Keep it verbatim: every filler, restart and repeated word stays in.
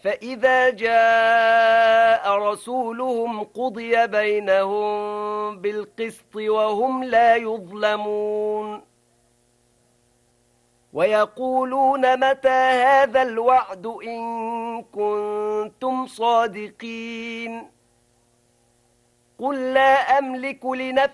فإذا جاء رسولهم قضي بينهم بالقسط وهم لا يظلمون ويقولون متى هذا الوعد إن كنتم صادقين قل لا أملك لنفسي